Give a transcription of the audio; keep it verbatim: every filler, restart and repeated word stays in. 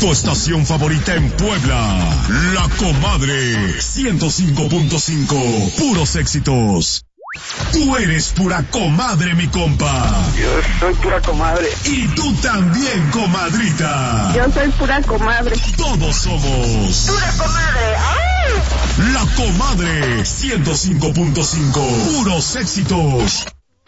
Tu estación favorita en Puebla. La Comadre. ciento cinco punto cinco. Puros éxitos. Tú eres pura comadre, mi compa. Yo soy pura comadre. Y tú también, comadrita. Yo soy pura comadre. Todos somos pura comadre. ¡Ay! La Comadre. ciento cinco punto cinco. Puros éxitos.